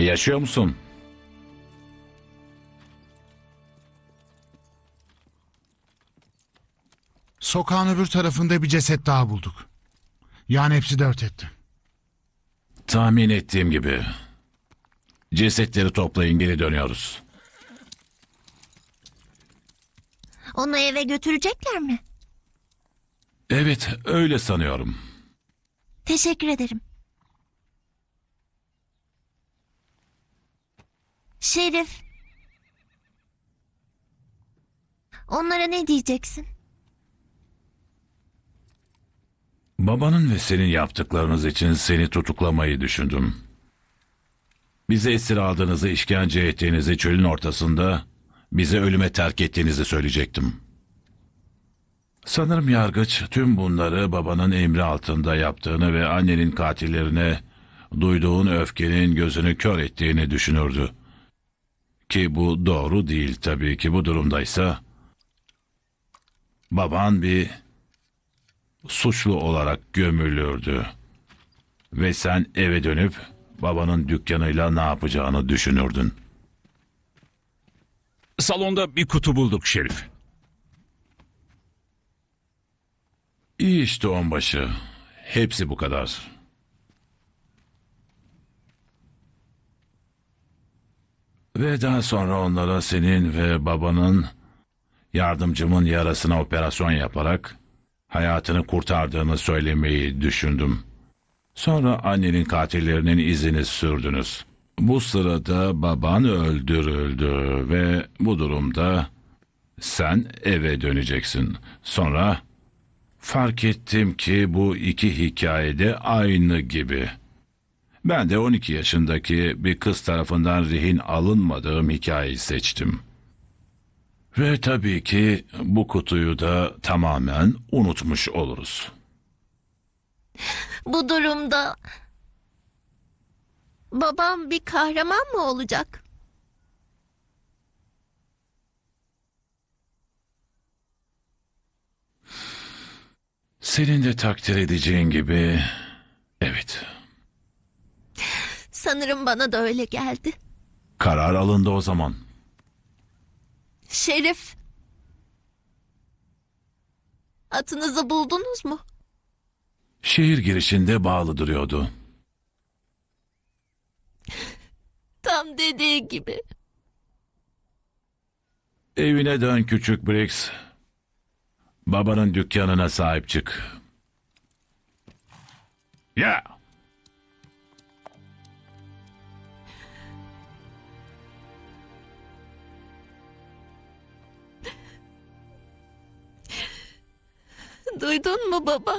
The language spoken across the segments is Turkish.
Yaşıyor musun? Sokağın öbür tarafında bir ceset daha bulduk. Yani hepsi 4 etti. Tahmin ettiğim gibi. Cesetleri toplayın, geri dönüyoruz. Onu eve götürecekler mi? Evet, öyle sanıyorum. Teşekkür ederim. Şerif. Onlara ne diyeceksin? Babanın ve senin yaptıklarınız için seni tutuklamayı düşündüm. Bizi esir aldığınızı, işkence ettiğinizi, çölün ortasında bizi ölüme terk ettiğinizi söyleyecektim. Sanırım yargıç tüm bunları babanın emri altında yaptığını ve annenin katillerine duyduğun öfkenin gözünü kör ettiğini düşünürdü. Ki bu doğru değil tabii ki. Bu durumdaysa baban bir suçlu olarak gömülürdü. Ve sen eve dönüp babanın dükkanıyla ne yapacağını düşünürdün. Salonda bir kutu bulduk Şerif. İyi işte onbaşı. Hepsi bu kadar. Ve daha sonra onlara senin ve babanın yardımcımın yarasına operasyon yaparak hayatını kurtardığını söylemeyi düşündüm. Sonra annenin katillerinin izini sürdünüz. Bu sırada baban öldürüldü ve bu durumda sen eve döneceksin. Sonra fark ettim ki bu iki hikayede aynı gibi. Ben de 12 yaşındaki bir kız tarafından rehin alınmadığım hikayeyi seçtim. Ve tabii ki bu kutuyu da tamamen unutmuş oluruz. Bu durumda babam bir kahraman mı olacak? Senin de takdir edeceğin gibi, evet, Sanırım bana da öyle geldi. karar alındı o zaman. Şerif. Atınızı buldunuz mu? Şehir girişinde bağlı duruyordu. Tam dediği gibi. Evine dön küçük Briggs. Babanın dükkanına sahip çık. Ya! Duydun mu baba?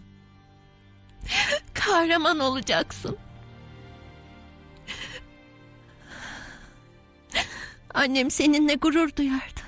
Kahraman olacaksın. Annem seninle gurur duyardı.